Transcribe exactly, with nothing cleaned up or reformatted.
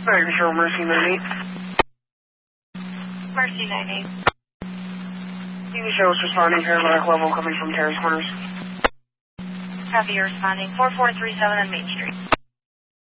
Baby Show, Mercy ninety-eight. Mercy ninety-eight. Baby Show is responding here, black level coming from Terrace Corners. Copy, you're responding. four four three seven on Main Street.